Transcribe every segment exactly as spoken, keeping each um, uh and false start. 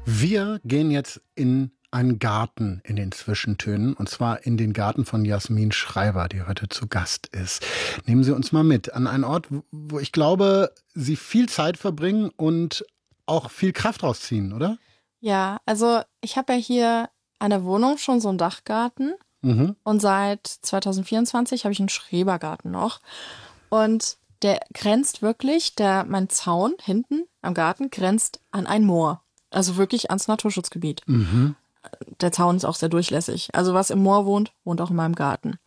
Wir gehen jetzt in einen Garten in den Zwischentönen, und zwar in den Garten von Jasmin Schreiber, die heute zu Gast ist. Nehmen Sie uns mal mit an einen Ort, wo ich glaube, Sie viel Zeit verbringen und auch viel Kraft rausziehen, oder? Ja, also ich habe ja hier an der Wohnung schon so einen Dachgarten Mhm. und seit zwanzig vierundzwanzig habe ich einen Schrebergarten noch. Und der grenzt wirklich, der, mein Zaun hinten am Garten grenzt an ein Moor. Also wirklich ans Naturschutzgebiet. Mhm. Der Zaun ist auch sehr durchlässig. Also was im Moor wohnt, wohnt auch in meinem Garten.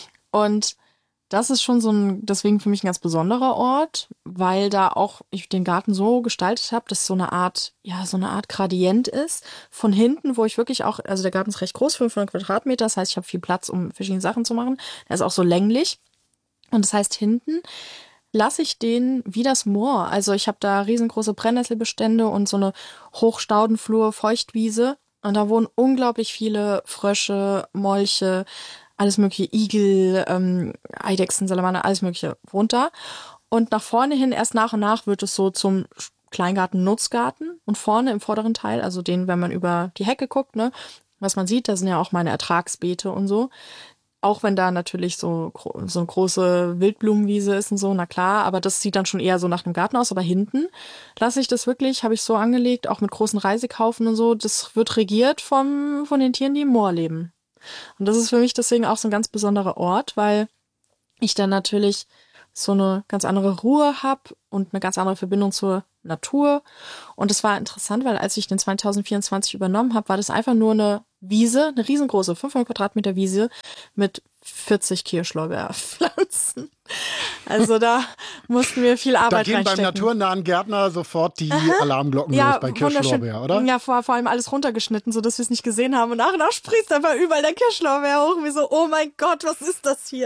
Und das ist schon so ein, deswegen für mich ein ganz besonderer Ort, weil da auch ich den Garten so gestaltet habe, dass so eine Art, ja, so eine Art Gradient ist. Von hinten, wo ich wirklich auch, also der Garten ist recht groß, fünfhundert Quadratmeter, das heißt, ich habe viel Platz, um verschiedene Sachen zu machen. Er ist auch so länglich. Und das heißt, hinten lasse ich den wie das Moor. Also ich habe da riesengroße Brennnesselbestände und so eine Hochstaudenflur, Feuchtwiese. Und da wohnen unglaublich viele Frösche, Molche, alles mögliche, Igel, ähm, Eidechsen, Salamander, alles mögliche wohnt da. Und nach vorne hin, erst nach und nach, wird es so zum Kleingarten-Nutzgarten. Und vorne im vorderen Teil, also den, wenn man über die Hecke guckt, ne, was man sieht, da sind ja auch meine Ertragsbeete und so. Auch wenn da natürlich so, gro- so eine große Wildblumenwiese ist und so, na klar, aber das sieht dann schon eher so nach einem Garten aus. Aber hinten lasse ich das wirklich, habe ich so angelegt, auch mit großen Reisekaufen und so. Das wird regiert vom, von den Tieren, die im Moor leben. Und das ist für mich deswegen auch so ein ganz besonderer Ort, weil ich dann natürlich so eine ganz andere Ruhe habe und eine ganz andere Verbindung zur Natur. Und es war interessant, weil als ich den zwanzig vierundzwanzig übernommen habe, war das einfach nur eine Wiese, eine riesengroße fünfhundert Quadratmeter Wiese mit vierzig Kirschlorbeerpflanzen. Also da mussten wir viel Da Arbeit gehen beim reinstecken. naturnahen Gärtner sofort die Alarmglocken Ja, los bei wunderschön. Kirschlorbeer, oder? Ja, vor, vor allem alles runtergeschnitten, sodass wir es nicht gesehen haben. Und nach und nach sprießt einfach überall der Kirschlorbeer hoch. Und wir so, oh mein Gott, was ist das hier?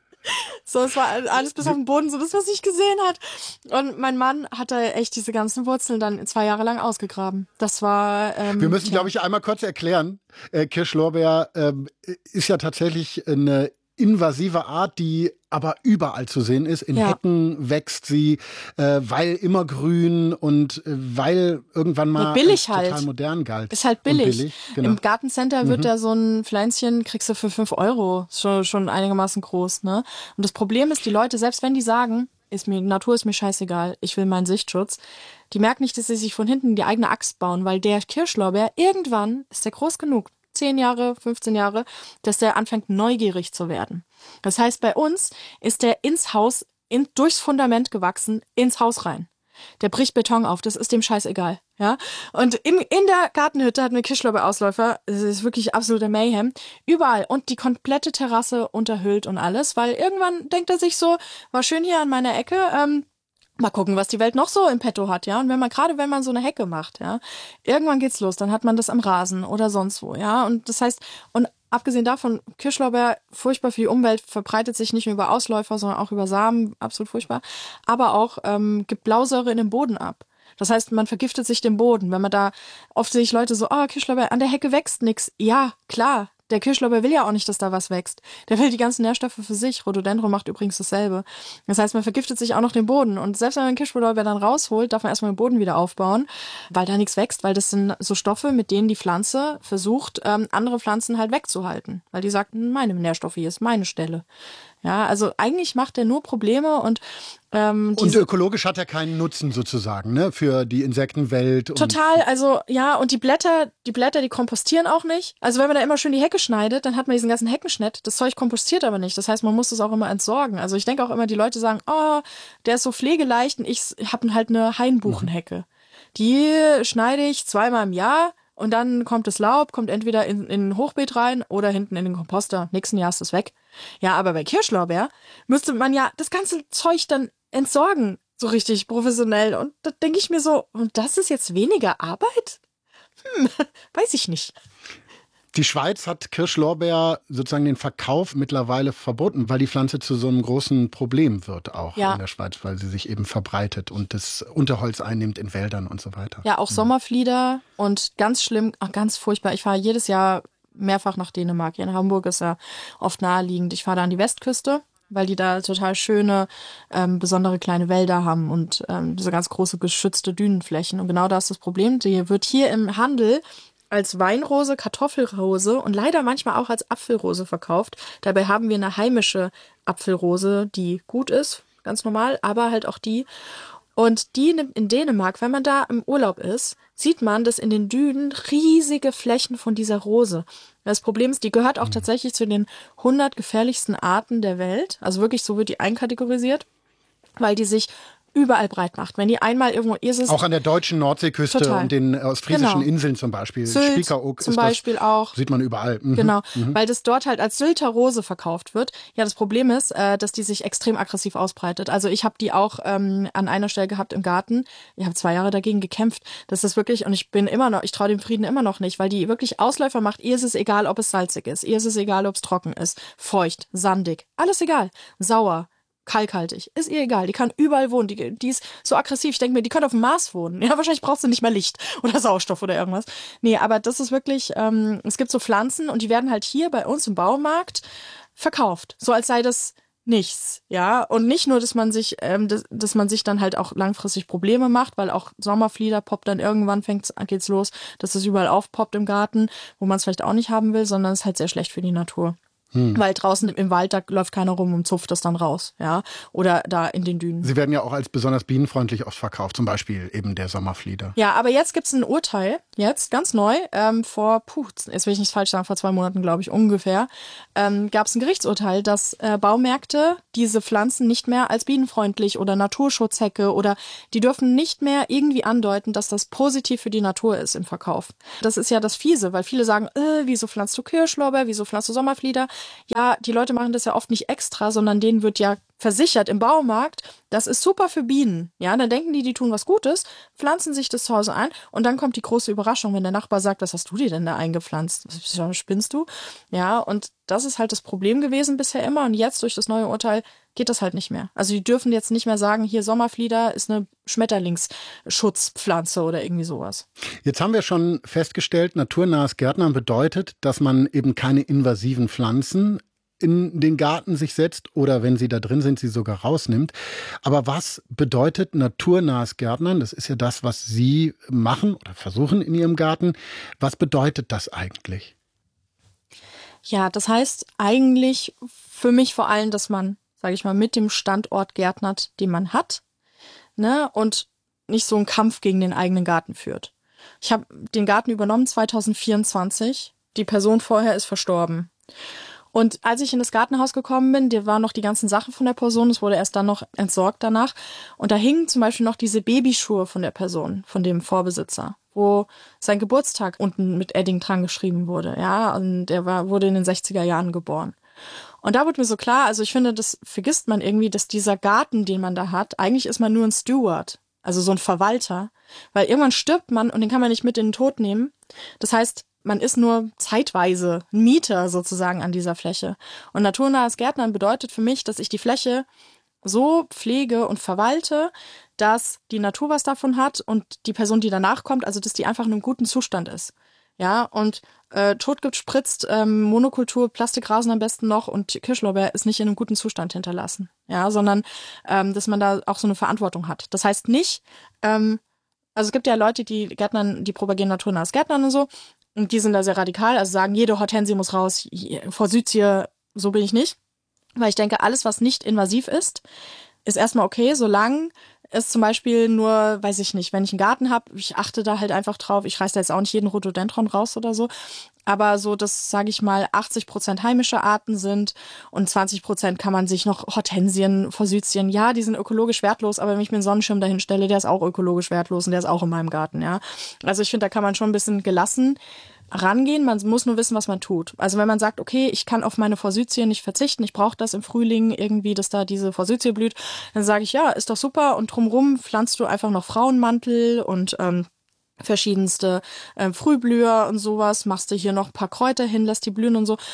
So, es war alles bis auf den Boden, so das, was ich gesehen hat. Und mein Mann hat da echt diese ganzen Wurzeln dann zwei Jahre lang ausgegraben. Das war... Ähm, Wir müssen, tja. glaube ich, einmal kurz erklären. Äh, Kirschlorbeer ähm, ist ja tatsächlich eine invasive Art, die aber überall zu sehen ist. In Ja. Hecken wächst sie, äh, weil immer grün und äh, weil irgendwann mal Ja, billig als total halt. modern galt. Ist halt Und billig. billig, genau. Im Gartencenter wird da so ein Pflänzchen, kriegst du für fünf Euro. Ist schon, schon einigermaßen groß, ne? Und das Problem ist, die Leute, selbst wenn die sagen, ist mir, Natur ist mir scheißegal, ich will meinen Sichtschutz, die merken nicht, dass sie sich von hinten die eigene Axt bauen, weil der Kirschlorbeer, irgendwann ist der groß genug, zehn Jahre, fünfzehn Jahre, dass der anfängt neugierig zu werden. Das heißt, bei uns ist der ins Haus, in, durchs Fundament gewachsen, ins Haus rein. Der bricht Beton auf, das ist dem scheißegal, ja. Und in, in der Gartenhütte hatten wir Kirschlorbeerausläufer, das ist wirklich absoluter Mayhem, überall und die komplette Terrasse unterhüllt und alles, weil irgendwann denkt er sich so, war schön hier an meiner Ecke, ähm, mal gucken, was die Welt noch so im Petto hat, ja. Und wenn man, gerade wenn man so eine Hecke macht, ja, irgendwann geht's los, dann hat man das am Rasen oder sonst wo, ja. Und das heißt, und abgesehen davon, Kirschlorbeer, furchtbar für die Umwelt, verbreitet sich nicht nur über Ausläufer, sondern auch über Samen, absolut furchtbar. Aber auch ähm, gibt Blausäure in den Boden ab. Das heißt, man vergiftet sich den Boden. Wenn man da, oft sehe ich Leute so, oh, Kirschlorbeer, an der Hecke wächst nix. Ja, klar. Der Kirschlorbeer will ja auch nicht, dass da was wächst. Der will die ganzen Nährstoffe für sich. Rhododendron macht übrigens dasselbe. Das heißt, man vergiftet sich auch noch den Boden. Und selbst wenn man den Kirschlorbeer dann rausholt, darf man erstmal den Boden wieder aufbauen, weil da nichts wächst, weil das sind so Stoffe, mit denen die Pflanze versucht, ähm, andere Pflanzen halt wegzuhalten. Weil die sagt, meine Nährstoffe, hier ist meine Stelle. Ja, also eigentlich macht er nur Probleme und ähm, Und diese ökologisch hat er keinen Nutzen sozusagen, ne, für die Insektenwelt. Und total, also ja, und die Blätter, die Blätter, die kompostieren auch nicht. Also wenn man da immer schön die Hecke schneidet, dann hat man diesen ganzen Heckenschnitt. Das Zeug kompostiert aber nicht. Das heißt, man muss das auch immer entsorgen. Also ich denke auch immer, die Leute sagen, oh, der ist so pflegeleicht und ich habe halt eine Hainbuchenhecke. Die schneide ich zweimal im Jahr. Und dann kommt das Laub, kommt entweder in, in ein Hochbeet rein oder hinten in den Komposter. Nächsten Jahr ist es weg. Ja, aber bei Kirschlorbeer müsste man ja das ganze Zeug dann entsorgen, so richtig professionell. Und da denke ich mir so, und das ist jetzt weniger Arbeit? Hm, weiß ich nicht. Die Schweiz hat Kirschlorbeer sozusagen den Verkauf mittlerweile verboten, weil die Pflanze zu so einem großen Problem wird auch Ja. in der Schweiz, weil sie sich eben verbreitet und das Unterholz einnimmt in Wäldern und so weiter. Ja, auch Sommerflieder und ganz schlimm, ach, ganz furchtbar. Ich fahre jedes Jahr mehrfach nach Dänemark. Hier in Hamburg ist ja oft naheliegend. Ich fahre da an die Westküste weil die da total schöne, ähm, besondere kleine Wälder haben und ähm, so ganz große geschützte Dünenflächen. Und genau da ist das Problem. Die wird hier im Handel als Weinrose, Kartoffelrose und leider manchmal auch als Apfelrose verkauft. Dabei haben wir eine heimische Apfelrose, die gut ist, ganz normal, aber halt auch die. Und die in Dänemark, wenn man da im Urlaub ist, sieht man, dass in den Dünen riesige Flächen von dieser Rose. Das Problem ist, die gehört auch tatsächlich zu den hundert gefährlichsten Arten der Welt. Also wirklich, so wird die einkategorisiert, weil die sich überall breit macht. Wenn die einmal irgendwo ist, auch an der deutschen Nordseeküste total. Und den ostfriesischen Genau. Inseln zum Beispiel. Sylt Spiekeroog zum ist Beispiel das, auch. Sieht man überall. Mhm. Genau, mhm. weil das dort halt als Sylter Rose verkauft wird. Ja, das Problem ist, äh, dass die sich extrem aggressiv ausbreitet. Also ich habe die auch ähm, an einer Stelle gehabt im Garten. Ich habe zwei Jahre dagegen gekämpft. Das ist wirklich, und ich bin immer noch, ich traue dem Frieden immer noch nicht, weil die wirklich Ausläufer macht. Ihr ist es egal, ob es salzig ist. Ihr ist es egal, ob es trocken ist. Feucht, sandig, alles egal. Sauer. Kalkhaltig. Ist ihr egal. Die kann überall wohnen. Die, die ist so aggressiv. Ich denke mir, die könnte auf dem Mars wohnen. Ja, wahrscheinlich braucht sie nicht mehr Licht oder Sauerstoff oder irgendwas. Nee, aber das ist wirklich, ähm, es gibt so Pflanzen und die werden halt hier bei uns im Baumarkt verkauft. So als sei das nichts, ja. Und nicht nur, dass man sich, ähm, dass, dass man sich dann halt auch langfristig Probleme macht, weil auch Sommerflieder poppt dann irgendwann, fängt's, geht's los, dass es überall aufpoppt im Garten, wo man es vielleicht auch nicht haben will, sondern es ist halt sehr schlecht für die Natur. Hm. Weil draußen im Wald, da läuft keiner rum und zupft das dann raus, ja. Oder da in den Dünen. Sie werden ja auch als besonders bienenfreundlich oft verkauft, zum Beispiel eben der Sommerflieder. Ja, aber jetzt gibt's ein Urteil, jetzt, ganz neu, ähm, vor, puh, jetzt will ich nicht falsch sagen, vor zwei Monaten, glaube ich, ungefähr, ähm, gab es ein Gerichtsurteil, dass äh, Baumärkte diese Pflanzen nicht mehr als bienenfreundlich oder Naturschutzhecke oder die dürfen nicht mehr irgendwie andeuten, dass das positiv für die Natur ist im Verkauf. Das ist ja das Fiese, weil viele sagen, äh, wieso pflanzt du Kirschlorbeer, wieso pflanzt du Sommerflieder? Ja, die Leute machen das ja oft nicht extra, sondern denen wird ja versichert im Baumarkt, das ist super für Bienen. Ja, dann denken die, die tun was Gutes, pflanzen sich das zu Hause ein und dann kommt die große Überraschung, wenn der Nachbar sagt, was hast du dir denn da eingepflanzt? Was spinnst du? Ja, und das ist halt das Problem gewesen bisher immer und jetzt durch das neue Urteil geht das halt nicht mehr. Also die dürfen jetzt nicht mehr sagen, hier Sommerflieder ist eine Schmetterlingsschutzpflanze oder irgendwie sowas. Jetzt haben wir schon festgestellt, naturnahes Gärtnern bedeutet, dass man eben keine invasiven Pflanzen in den Garten sich setzt oder wenn sie da drin sind, sie sogar rausnimmt. Aber was bedeutet naturnahes Gärtnern? Das ist ja das, was Sie machen oder versuchen in Ihrem Garten. Was bedeutet das eigentlich? Ja, das heißt eigentlich für mich vor allem, dass man, sage ich mal, mit dem Standort gärtnert, den man hat, ne, und nicht so einen Kampf gegen den eigenen Garten führt. Ich habe den Garten übernommen zwanzig vierundzwanzig. Die Person vorher ist verstorben. Und als ich in das Gartenhaus gekommen bin, da waren noch die ganzen Sachen von der Person, es wurde erst dann noch entsorgt danach. Und da hingen zum Beispiel noch diese Babyschuhe von der Person, von dem Vorbesitzer, wo sein Geburtstag unten mit Edding dran geschrieben wurde. Ja, und der war, wurde in den sechziger Jahren geboren. Und da wurde mir so klar, also ich finde, das vergisst man irgendwie, dass dieser Garten, den man da hat, eigentlich ist man nur ein Steward, also so ein Verwalter. Weil irgendwann stirbt man und den kann man nicht mit in den Tod nehmen. Das heißt, man ist nur zeitweise ein Mieter sozusagen an dieser Fläche. Und naturnahes Gärtnern bedeutet für mich, dass ich die Fläche so pflege und verwalte, dass die Natur was davon hat und die Person, die danach kommt, also dass die einfach in einem guten Zustand ist. Ja, und äh, Totgift spritzt, ähm, Monokultur, Plastikrasen am besten noch und Kirschlorbeer ist nicht in einem guten Zustand hinterlassen. Ja, sondern ähm, dass man da auch so eine Verantwortung hat. Das heißt nicht, ähm, also es gibt ja Leute, die Gärtnern, die propagieren naturnahes Gärtnern und so, und die sind da sehr radikal, also sagen, jede Hortensie muss raus, Forsythie, so bin ich nicht. Weil ich denke, alles, was nicht invasiv ist, ist erstmal okay, solange es zum Beispiel nur, weiß ich nicht, wenn ich einen Garten habe, ich achte da halt einfach drauf, ich reiß da jetzt auch nicht jeden Rhododendron raus oder so, aber so, dass, sage ich mal, achtzig Prozent heimische Arten sind und zwanzig Prozent kann man sich noch Hortensien, Forsythien, ja, die sind ökologisch wertlos, aber wenn ich mir einen Sonnenschirm dahin stelle, der ist auch ökologisch wertlos und der ist auch in meinem Garten, ja. Also ich finde, da kann man schon ein bisschen gelassen rangehen, man muss nur wissen, was man tut. Also wenn man sagt, okay, ich kann auf meine Forsythie nicht verzichten, ich brauche das im Frühling irgendwie, dass da diese Forsythie blüht, dann sage ich, ja, ist doch super und drumrum pflanzt du einfach noch Frauenmantel und ähm, verschiedenste ähm, Frühblüher und sowas, machst du hier noch ein paar Kräuter hin, lässt die blühen und so.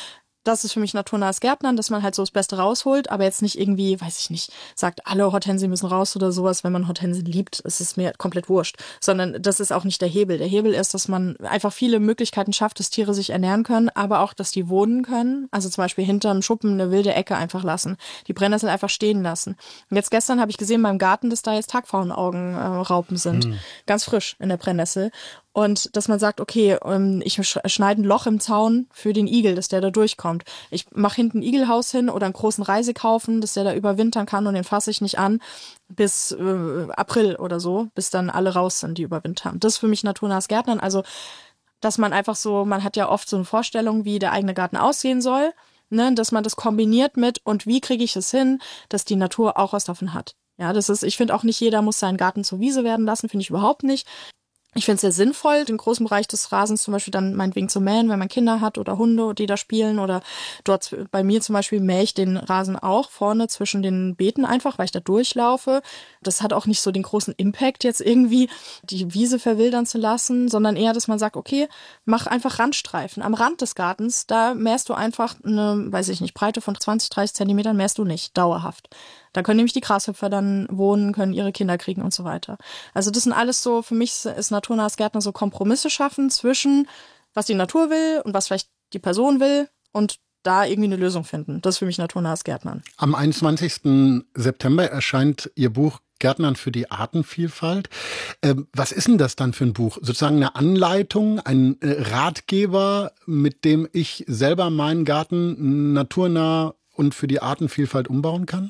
das ist für mich naturnahes Gärtnern, dass man halt so das Beste rausholt, aber jetzt nicht irgendwie, weiß ich nicht, sagt, alle Hortensien müssen raus oder sowas. Wenn man Hortensien liebt, ist es mir komplett wurscht. Sondern das ist auch nicht der Hebel. Der Hebel ist, dass man einfach viele Möglichkeiten schafft, dass Tiere sich ernähren können, aber auch, dass die wohnen können. Also zum Beispiel hinterm Schuppen eine wilde Ecke einfach lassen. Die Brennnessel einfach stehen lassen. Und jetzt gestern habe ich gesehen in meinem Garten, dass da jetzt Tagpfauenaugenraupen sind. Mhm. Ganz frisch in der Brennnessel. Und dass man sagt, okay, ich schneide ein Loch im Zaun für den Igel, dass der da durchkommt. Ich mache hinten ein Igelhaus hin oder einen großen Reisekaufen, dass der da überwintern kann und den fasse ich nicht an bis äh, April oder so, bis dann alle raus sind, die überwintern. Das ist für mich naturnahes Gärtnern. Also, dass man einfach so, man hat ja oft so eine Vorstellung, wie der eigene Garten aussehen soll, ne, dass man das kombiniert mit und wie kriege ich es hin, dass die Natur auch was davon hat. Ja, das ist, ich finde auch nicht jeder muss seinen Garten zur Wiese werden lassen, finde ich überhaupt nicht. Ich finde es sehr sinnvoll, den großen Bereich des Rasens zum Beispiel dann meinetwegen zu mähen, wenn man Kinder hat oder Hunde, die da spielen. Oder dort bei mir zum Beispiel mähe ich den Rasen auch vorne zwischen den Beeten einfach, weil ich da durchlaufe. Das hat auch nicht so den großen Impact, jetzt irgendwie die Wiese verwildern zu lassen, sondern eher, dass man sagt, okay, mach einfach Randstreifen. Am Rand des Gartens, da mähst du einfach eine, weiß ich nicht, Breite von zwanzig, dreißig Zentimetern mähst du nicht, dauerhaft. Da können nämlich die Grashüpfer dann wohnen, können ihre Kinder kriegen und so weiter. Also das sind alles so, für mich ist naturnahes Gärtner so Kompromisse schaffen zwischen, was die Natur will und was vielleicht die Person will und da irgendwie eine Lösung finden. Das ist für mich naturnahes Gärtnern. Am einundzwanzigsten September erscheint Ihr Buch Gärtnern für die Artenvielfalt. Ähm, was ist denn das dann für ein Buch? Sozusagen eine Anleitung, ein Ratgeber, mit dem ich selber meinen Garten naturnah und für die Artenvielfalt umbauen kann?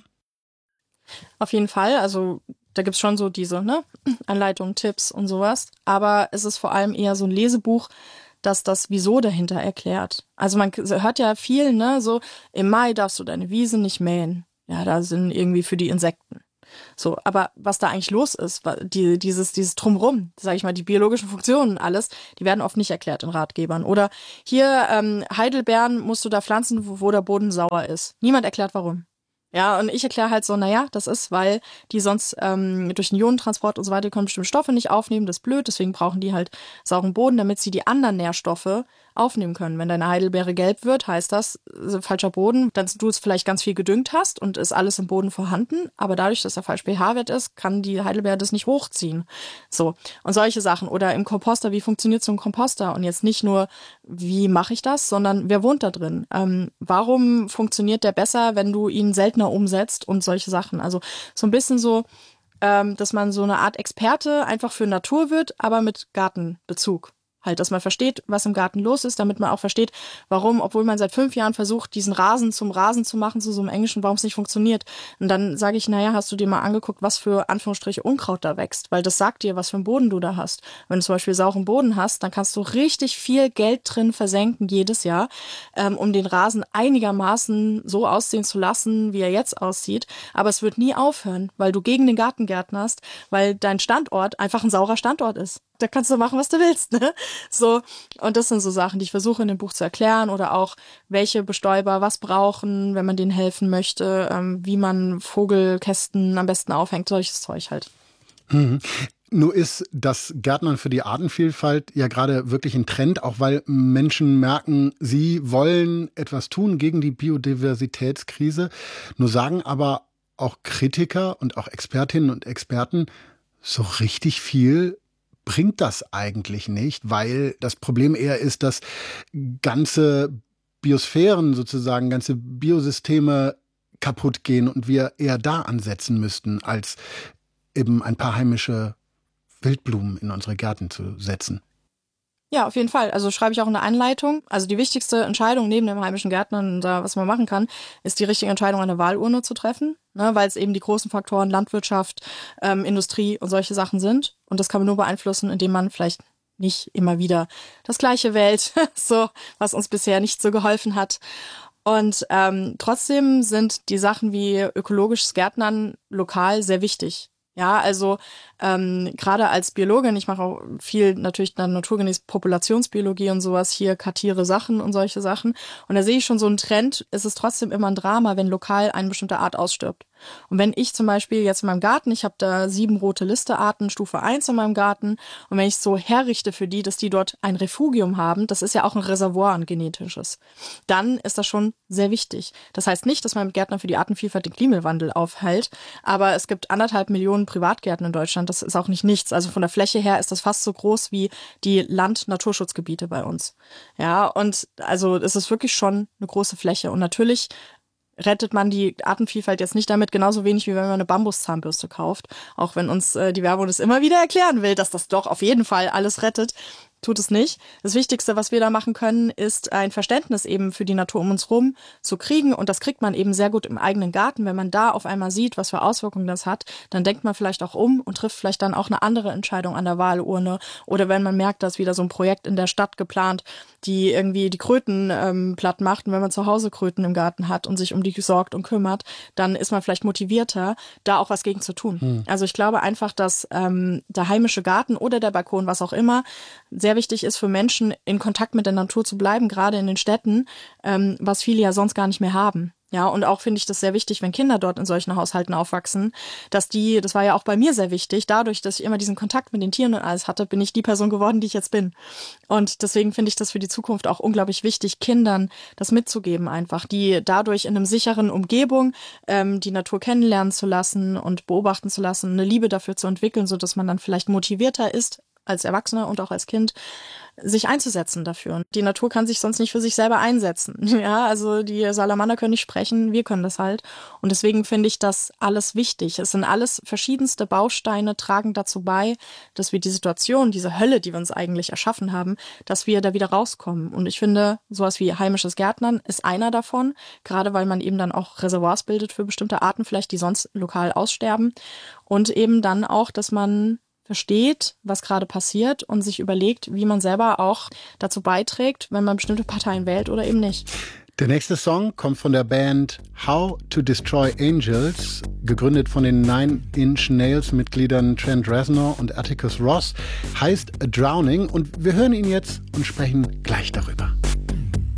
Auf jeden Fall, also da gibt's schon so diese ne, Anleitungen, Tipps und sowas, aber es ist vor allem eher so ein Lesebuch, das das Wieso dahinter erklärt. Also man hört ja viel, ne, so im Mai darfst du deine Wiese nicht mähen. Ja, da sind irgendwie für die Insekten. So, aber was da eigentlich los ist, die, dieses, dieses Drumrum, sage ich mal, die biologischen Funktionen, alles, die werden oft nicht erklärt in Ratgebern. Oder hier ähm, Heidelbeeren musst du da pflanzen, wo, wo der Boden sauer ist. Niemand erklärt warum. Ja, und ich erkläre halt so, naja, das ist, weil die sonst ähm, durch den Ionentransport und so weiter können bestimmte Stoffe nicht aufnehmen, das ist blöd, deswegen brauchen die halt sauren Boden, damit sie die anderen Nährstoffe aufnehmen können. Wenn deine Heidelbeere gelb wird, heißt das, äh, falscher Boden, dass du es vielleicht ganz viel gedüngt hast und ist alles im Boden vorhanden, aber dadurch, dass der falsch pH-Wert ist, kann die Heidelbeere das nicht hochziehen. So, und solche Sachen. Oder im Komposter, wie funktioniert so ein Komposter? Und jetzt nicht nur, wie mache ich das, sondern wer wohnt da drin? Ähm, warum funktioniert der besser, wenn du ihn seltener umsetzt und solche Sachen? Also so ein bisschen so, ähm, dass man so eine Art Experte einfach für Natur wird, aber mit Gartenbezug. Halt, dass man versteht, was im Garten los ist, damit man auch versteht, warum, obwohl man seit fünf Jahren versucht, diesen Rasen zum Rasen zu machen, zu so einem Englischen, warum es nicht funktioniert. Und dann sage ich, naja, hast du dir mal angeguckt, was für Anführungsstriche Unkraut da wächst? Weil das sagt dir, was für einen Boden du da hast. Wenn du zum Beispiel sauren Boden hast, dann kannst du richtig viel Geld drin versenken jedes Jahr, ähm, um den Rasen einigermaßen so aussehen zu lassen, wie er jetzt aussieht. Aber es wird nie aufhören, weil du gegen den Garten gärtnerst, weil dein Standort einfach ein saurer Standort ist. Da kannst du machen, was du willst, ne? So, und das sind so Sachen, die ich versuche in dem Buch zu erklären oder auch, welche Bestäuber was brauchen, wenn man denen helfen möchte, ähm, wie man Vogelkästen am besten aufhängt, solches Zeug halt. Mhm. Nur ist das Gärtnern für die Artenvielfalt ja gerade wirklich ein Trend, auch weil Menschen merken, sie wollen etwas tun gegen die Biodiversitätskrise. Nur sagen aber auch Kritiker und auch Expertinnen und Experten, so richtig viel bringt das eigentlich nicht, weil das Problem eher ist, dass ganze Biosphären sozusagen, ganze Biosysteme kaputt gehen und wir eher da ansetzen müssten, als eben ein paar heimische Wildblumen in unsere Gärten zu setzen. Ja, auf jeden Fall. Also schreibe ich auch in der Einleitung. Also die wichtigste Entscheidung neben dem heimischen Gärtnern, da was man machen kann, ist die richtige Entscheidung an der Wahlurne zu treffen, ne, weil es eben die großen Faktoren Landwirtschaft, ähm, Industrie und solche Sachen sind. Und das kann man nur beeinflussen, indem man vielleicht nicht immer wieder das Gleiche wählt, so was uns bisher nicht so geholfen hat. Und ähm, trotzdem sind die Sachen wie ökologisches Gärtnern lokal sehr wichtig. Ja, also ähm, gerade als Biologin, ich mache auch viel natürlich dann naturgemäß Populationsbiologie und sowas, hier kartiere Sachen und solche Sachen. Und da sehe ich schon so einen Trend, es ist trotzdem immer ein Drama, wenn lokal eine bestimmte Art ausstirbt. Und wenn ich zum Beispiel jetzt in meinem Garten, ich habe da sieben rote Listearten, Stufe eins in meinem Garten, und wenn ich so herrichte für die, dass die dort ein Refugium haben, das ist ja auch ein Reservoir, ein genetisches, dann ist das schon sehr wichtig. Das heißt nicht, dass mein Gärtner für die Artenvielfalt den Klimawandel aufhält, aber es gibt anderthalb Millionen Privatgärten in Deutschland, das ist auch nicht nichts. Also von der Fläche her ist das fast so groß wie die Land-Naturschutzgebiete bei uns. Ja, und also es ist wirklich schon eine große Fläche. Und natürlich rettet man die Artenvielfalt jetzt nicht damit, genauso wenig wie wenn man eine Bambuszahnbürste kauft. Auch wenn uns äh, die Werbung das immer wieder erklären will, dass das doch auf jeden Fall alles rettet. Tut es nicht. Das Wichtigste, was wir da machen können, ist ein Verständnis eben für die Natur um uns rum zu kriegen. Und das kriegt man eben sehr gut im eigenen Garten. Wenn man da auf einmal sieht, was für Auswirkungen das hat, dann denkt man vielleicht auch um und trifft vielleicht dann auch eine andere Entscheidung an der Wahlurne. Oder wenn man merkt, dass wieder so ein Projekt in der Stadt geplant, die irgendwie die Kröten ähm, platt macht. Und wenn man zu Hause Kröten im Garten hat und sich um die sorgt und kümmert, dann ist man vielleicht motivierter, da auch was gegen zu tun. Hm. Also ich glaube einfach, dass ähm, der heimische Garten oder der Balkon, was auch immer, sehr wichtig ist für Menschen, in Kontakt mit der Natur zu bleiben, gerade in den Städten, ähm, was viele ja sonst gar nicht mehr haben. Ja, und auch finde ich das sehr wichtig, wenn Kinder dort in solchen Haushalten aufwachsen, dass die, das war ja auch bei mir sehr wichtig, dadurch, dass ich immer diesen Kontakt mit den Tieren und alles hatte, bin ich die Person geworden, die ich jetzt bin. Und deswegen finde ich das für die Zukunft auch unglaublich wichtig, Kindern das mitzugeben einfach, die dadurch in einem sicheren Umgebung ähm, die Natur kennenlernen zu lassen und beobachten zu lassen, eine Liebe dafür zu entwickeln, sodass man dann vielleicht motivierter ist, als Erwachsener und auch als Kind, sich einzusetzen dafür. Und die Natur kann sich sonst nicht für sich selber einsetzen. Ja, also die Salamander können nicht sprechen, wir können das halt. Und deswegen finde ich das alles wichtig. Es sind alles verschiedenste Bausteine, tragen dazu bei, dass wir die Situation, diese Hölle, die wir uns eigentlich erschaffen haben, dass wir da wieder rauskommen. Und ich finde, sowas wie heimisches Gärtnern ist einer davon, gerade weil man eben dann auch Reservoirs bildet für bestimmte Arten, vielleicht die sonst lokal aussterben. Und eben dann auch, dass man versteht, was gerade passiert und sich überlegt, wie man selber auch dazu beiträgt, wenn man bestimmte Parteien wählt oder eben nicht. Der nächste Song kommt von der Band How to Destroy Angels, gegründet von den Nine Inch Nails-Mitgliedern Trent Reznor und Atticus Ross, heißt A Drowning, und wir hören ihn jetzt und sprechen gleich darüber.